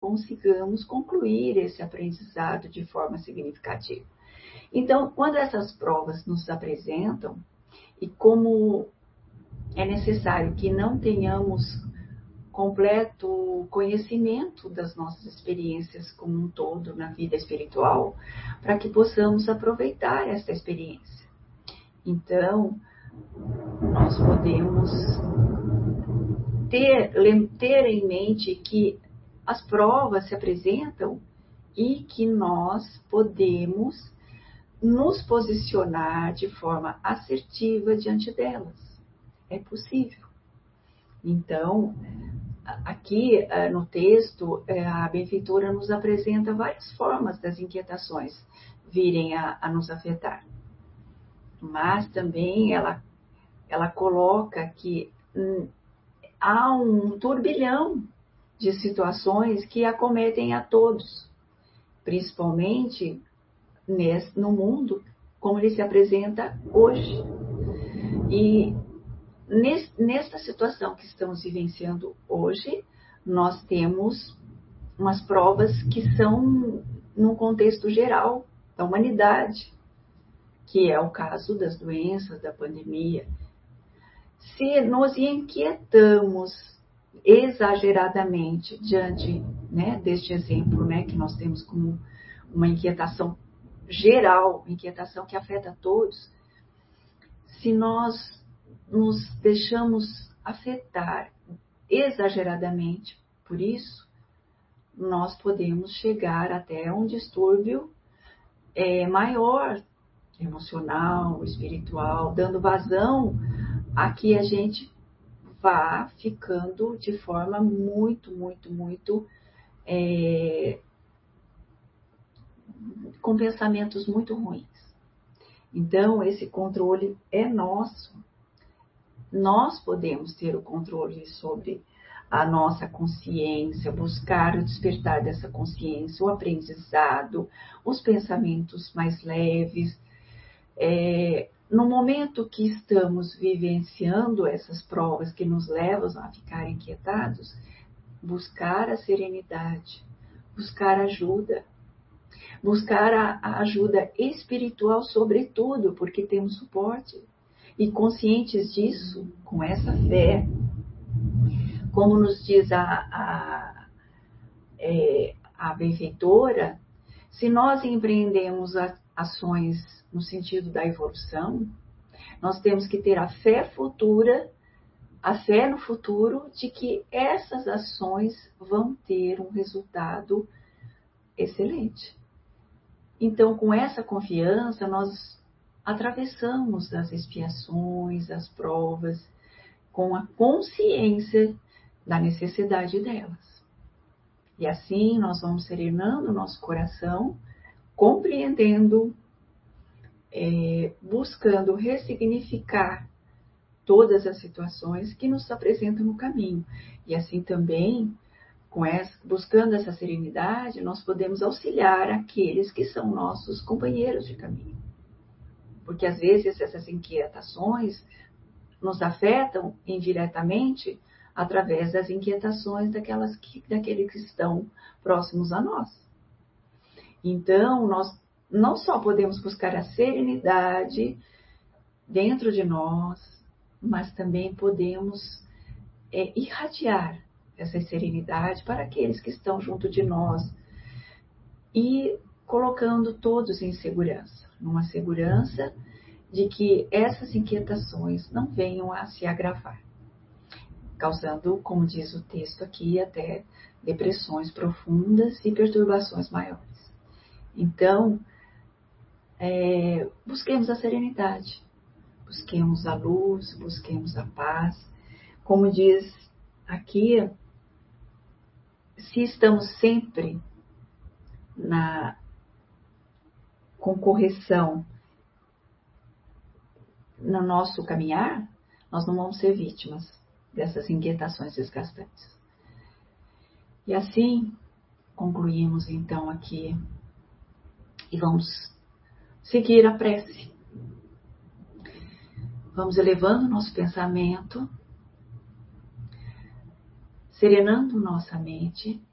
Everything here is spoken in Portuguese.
consigamos concluir esse aprendizado de forma significativa. Então, quando essas provas nos apresentam, e como é necessário que não tenhamos completo conhecimento das nossas experiências como um todo na vida espiritual, para que possamos aproveitar essa experiência. Então, nós podemos ter em mente que as provas se apresentam e que nós podemos nos posicionar de forma assertiva diante delas. É possível. Então, aqui no texto, a benfeitora nos apresenta várias formas das inquietações virem a nos afetar. Mas também ela coloca que há um turbilhão de situações que acometem a todos, principalmente no mundo como ele se apresenta hoje. E nesta situação que estamos vivenciando hoje, nós temos umas provas que são num contexto geral da humanidade, que é o caso das doenças, da pandemia. Se nos inquietamos exageradamente diante, deste exemplo, que nós temos como uma inquietação geral, inquietação que afeta a todos, se nós nos deixamos afetar exageradamente por isso, nós podemos chegar até um distúrbio maior, emocional, espiritual, dando vazão a que a gente vá ficando de forma muito, muito, muito com pensamentos muito ruins. Então, esse controle é nosso. Nós podemos ter o controle sobre a nossa consciência, buscar o despertar dessa consciência, o aprendizado, os pensamentos mais leves. No momento que estamos vivenciando essas provas que nos levam a ficar inquietados, buscar a serenidade, buscar ajuda. Buscar a ajuda espiritual, sobretudo, porque temos suporte. E conscientes disso, com essa fé, como nos diz a benfeitora, se nós empreendemos ações no sentido da evolução, nós temos que ter a fé futura, a fé no futuro, de que essas ações vão ter um resultado excelente. Então, com essa confiança, nós atravessamos as expiações, as provas, com a consciência da necessidade delas. E assim nós vamos serenando o nosso coração, compreendendo, buscando ressignificar todas as situações que nos apresentam no caminho. E assim também, buscando essa serenidade, nós podemos auxiliar aqueles que são nossos companheiros de caminho. Porque às vezes essas inquietações nos afetam indiretamente através das inquietações daqueles que estão próximos a nós. Então, nós não só podemos buscar a serenidade dentro de nós, mas também podemos irradiar essa serenidade para aqueles que estão junto de nós e colocando todos em segurança, numa segurança de que essas inquietações não venham a se agravar, causando, como diz o texto aqui, até depressões profundas e perturbações maiores. Então, busquemos a serenidade, busquemos a luz, busquemos a paz. Como diz aqui, se estamos sempre com correção no nosso caminhar, nós não vamos ser vítimas dessas inquietações desgastantes. E assim, concluímos então aqui e vamos seguir a prece. Vamos elevando o nosso pensamento, serenando nossa mente